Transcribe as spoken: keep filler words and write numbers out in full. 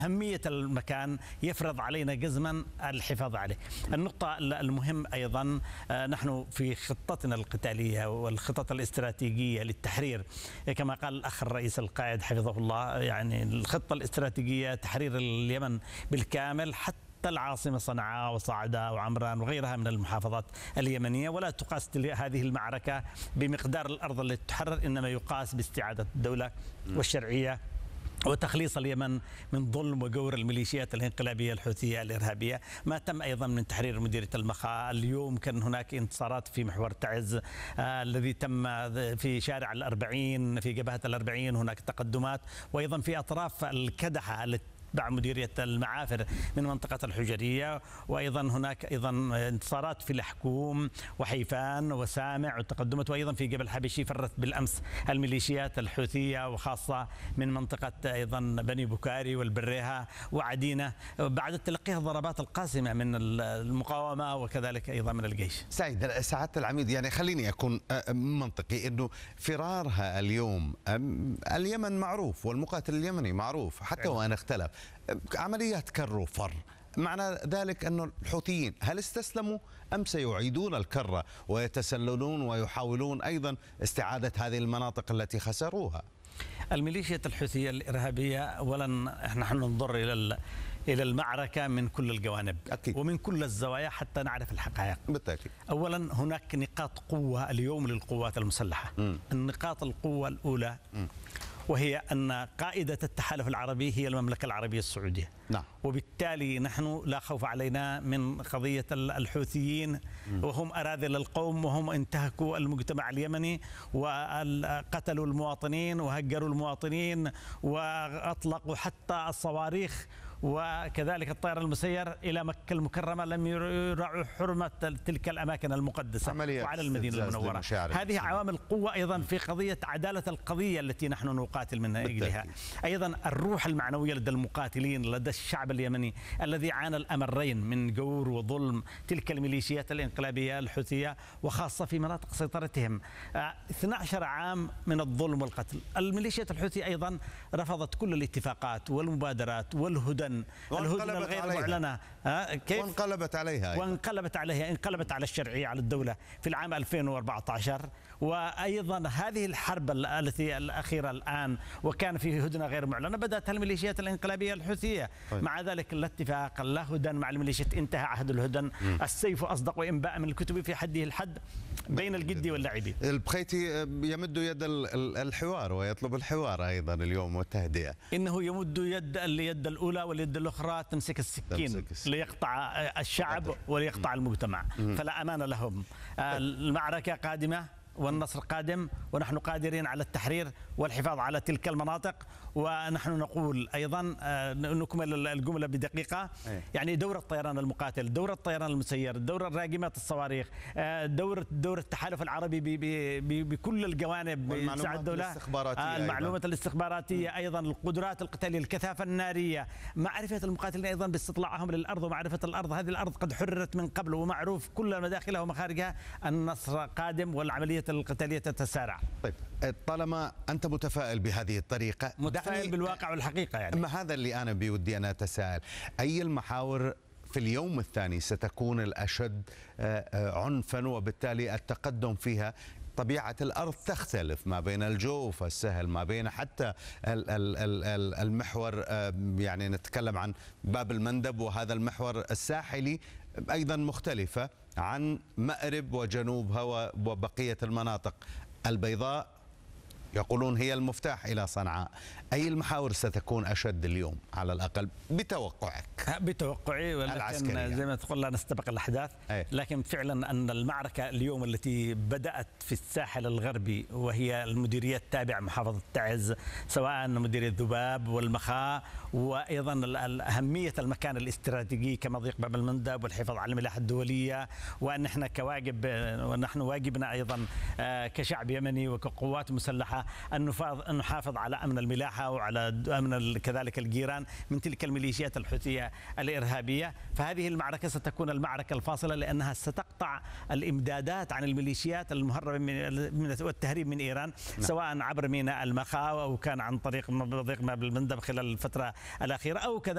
أهمية المكان يفرض علينا جزما الحفاظ عليه. النقطة المهم أيضا نحن في خطتنا القتالية والخطط الاستراتيجية للتحرير كما قال الأخ الرئيس القائد حفظه الله، يعني الخطة الاستراتيجية تحرير اليمن بالكامل حتى العاصمة صنعاء وصعداء وعمران وغيرها من المحافظات اليمنية، ولا تقاس هذه المعركة بمقدار الأرض التي تحرر، إنما يقاس باستعادة الدولة والشرعية وتخليص اليمن من ظلم وجور الميليشيات الانقلابية الحوثية الإرهابية. ما تم أيضا من تحرير مديرية المخا. اليوم كان هناك انتصارات في محور تعز آه الذي تم في شارع الأربعين، في جبهة الأربعين هناك تقدمات، وأيضا في أطراف الكدحة التي تتبع مديرية المعافر من منطقة الحجرية، وأيضا هناك أيضا انتصارات في الحكوم وحيفان وسامع وتقدمت، وأيضا في جبل حبشي فرت بالأمس الميليشيات الحوثية وخاصة من منطقة أيضا بني بكاري والبريها وعدينة بعد تلقيها الضربات القاسمة من المقاومة وكذلك أيضا من الجيش. سعيد، سعادة العميد، يعني خليني أكون منطقي أنه فرارها اليوم اليمن معروف والمقاتل اليمني معروف حتى وأن اختلف، عمليات كر وفر، معنى ذلك أن الحوثيين هل استسلموا أم سيعيدون الكرة ويتسللون ويحاولون أيضا استعادة هذه المناطق التي خسروها؟ الميليشيا الحوثية الإرهابية أولا نحن ننظر إلى إلى المعركة من كل الجوانب أكيد. ومن كل الزوايا حتى نعرف الحقائق. بالتأكيد. أولا هناك نقاط قوة اليوم للقوات المسلحة. م. النقاط القوة الأولى م. وهي أن قائدة التحالف العربي هي المملكة العربية السعودية. نعم. وبالتالي نحن لا خوف علينا من قضية الحوثيين، وهم أراذل القوم، وهم انتهكوا المجتمع اليمني وقتلوا المواطنين وهجروا المواطنين وأطلقوا حتى الصواريخ وكذلك الطائر المسير إلى مكة المكرمة، لم يراعوا حرمة تلك الأماكن المقدسة وعلى المدينة المنورة. هذه عوامل قوة أيضا في قضية عدالة القضية التي نحن نقاتل من أجلها. أيضا الروح المعنوية لدى المقاتلين، لدى الشعب اليمني الذي عانى الأمرين من جور وظلم تلك الميليشيات الانقلابية الحوثية، وخاصة في مناطق سيطرتهم. اثني عشر عام من الظلم والقتل. الميليشيات الحوثية أيضا رفضت كل الاتفاقات والمبادرات والهدن الهدنة الغير معلنة. كيف؟ وانقلبت عليها أيضا. وانقلبت عليها انقلبت على الشرعية على الدولة في العام ألفين وأربعة عشر. وأيضا هذه الحرب التي الأخيرة الآن وكان في هدنة غير معلنة بدأت الميليشيات الانقلابية الحوثية. طيب. مع ذلك الاتفاق لا هدن مع الميليشيات، انتهى عهد الهدن. م. السيف أصدق وإنباء من الكتب في حده الحد بين الجد واللعب. البخيتي يمد يد الحوار ويطلب الحوار أيضا اليوم والتهدئة. إنه يمد يد اليد الأولى واليد الأخرى تمسك السكين ليقطع الشعب وليقطع المجتمع. م. فلا أمان لهم. المعركة قادمة والنصر قادم، ونحن قادرين على التحرير والحفاظ على تلك المناطق. ونحن نقول أيضا نكمل الجملة بدقيقة. يعني دور الطيران المقاتل، دور الطيران المسير، دور الراجمات الصواريخ، دور دور التحالف العربي بكل الجوانب بساعة الدولة، المعلومات الاستخباراتية، أيضا القدرات القتالية، الكثافة النارية، معرفة المقاتلين أيضا باستطلاعهم للأرض ومعرفة الأرض. هذه الأرض قد حررت من قبل ومعروف كل مداخلها ومخارجها. النصر قادم والعملية القتالية تتسارع. طيب، طالما أنت متفائل بهذه الطريقة، متفائل بالواقع والحقيقة، يعني ما هذا اللي أنا بودي أنا أتساءل، أي المحاور في اليوم الثاني ستكون الأشد عنفا وبالتالي التقدم فيها؟ طبيعة الأرض تختلف ما بين الجوف السهل، ما بين حتى المحور، يعني نتكلم عن باب المندب وهذا المحور الساحلي أيضا مختلفة عن مأرب وجنوبها وبقية المناطق. البيضاء يقولون هي المفتاح إلى صنعاء. أي المحاور ستكون أشد اليوم على الأقل بتوقعك؟ بتوقعي، ولكن زي ما تقول لا نستبق الأحداث. أي. لكن فعلا أن المعركة اليوم التي بدأت في الساحل الغربي وهي المديريات التابعة محافظة تعز، سواء مديرية ذباب والمخاء، وأيضا أهمية المكان الاستراتيجي كمضيق باب المندب والحفاظ على الملاحة الدولية، وأن احنا كواجب ونحن واجبنا أيضا كشعب يمني وكقوات مسلحة أن نحافظ على أمن الملاحة وعلى أمن كذلك الجيران من تلك الميليشيات الحوثية الإرهابية. فهذه المعركة ستكون المعركة الفاصلة، لأنها ستقطع الإمدادات عن الميليشيات المهربة من والتهريب من إيران، سواء عبر ميناء المخا أو كان عن طريق مضيق باب المندب خلال الفترة الأخيرة أو كذلك